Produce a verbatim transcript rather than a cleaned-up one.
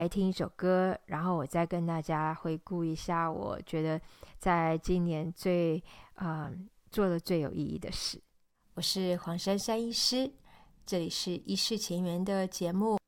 来听一首歌，然后我再跟大家回顾一下我觉得在今年最呃做的最有意义的事。我是黄珊珊医师，这里是医事前缘的节目。